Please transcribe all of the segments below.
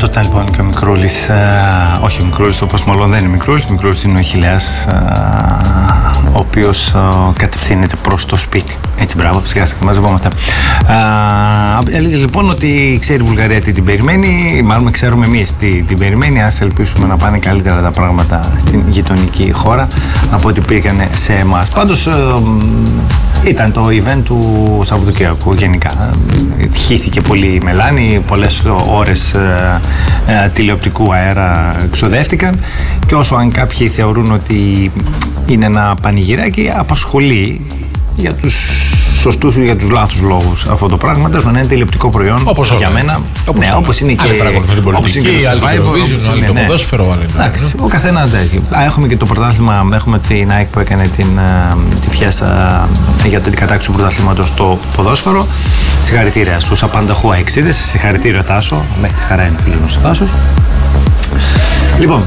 όταν λοιπόν και ο Μικρούλης, όχι ο Μικρούλης, ο Πασμολών δεν είναι Μικρούλης, ο Μικρούλης είναι ο Αχιλλέας, ο οποίος κατευθύνεται προς το σπίτι. Έτσι, μπράβο, σιγά σιγά μαζευόμαστε. Έλεγε λοιπόν ότι ξέρει η Βουλγαρία τι την περιμένει, μάλλον ξέρουμε εμείς τι την περιμένει. Ας ελπίσουμε να πάνε καλύτερα τα πράγματα στην γειτονική χώρα από ό,τι πήγαν σε εμάς. Πάντως ήταν το event του Σαββατοκύριακου γενικά. Χύθηκε πολύ η μελάνη, πολλές ώρες τηλεοπτικού αέρα ξοδεύτηκαν και όσο αν κάποιοι θεωρούν ότι είναι ένα πανηγυράκι, απασχολεί για τους σωστούς ή για τους λάθους λόγους αυτό το πράγμα. Να είναι τηλεοπτικό προϊόν όπως για μένα. Ναι, όπως είναι και το Survivor, το ποδόσφαιρο. Εντάξει, ο καθένας έχει. Έχουμε και το πρωτάθλημα, έχουμε την ΑΕΚ που έκανε τη φιέστα για την κατάκτηση του πρωταθλήματος στο ποδόσφαιρο. Συγχαρητήρια στους απανταχού αεξίδες, συγχαρητήρια Τάσο, μέχρι τη χαρά είναι φίλος μας ο Τάσος. Λοιπόν,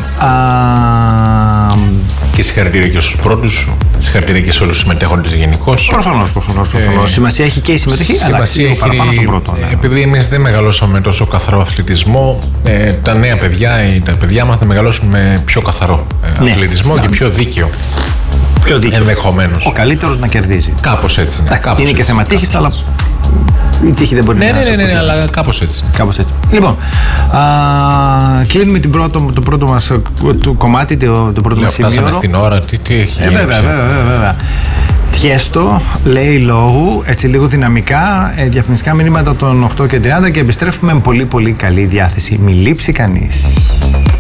και συγχαρητήρια και στους πρώτους, συγχαρητήρια και σε όλους τους συμμετέχοντες γενικώς. Προφανώς. Σημασία έχει και η συμμετοχή, αλλά αξίζει παραπάνω στον πρώτο. Ναι. Επειδή εμείς δεν μεγαλώσαμε με τόσο καθαρό αθλητισμό, τα νέα παιδιά ή τα παιδιά μας θα μεγαλώσουν με πιο καθαρό αθλητισμό και πιο δίκαιο. Ενδεχομένως. Ο καλύτερος να κερδίζει. Κάπως έτσι. Είναι και θέμα τύχης, αλλά η τύχη δεν μπορεί να είναι. Ναι, αλλά κάπως έτσι. Λοιπόν, κλείνουμε το πρώτο μας κομμάτι, το πρώτο μας σημείο. Φτάσαμε στην ώρα, τι έχει γίνει. Βέβαια. Τιέστο, λέει λόγου, έτσι λίγο δυναμικά, διαφημιστικά μηνύματα των 8:30 και επιστρέφουμε με πολύ πολύ καλή διάθεση. Μη λείψει κανείς.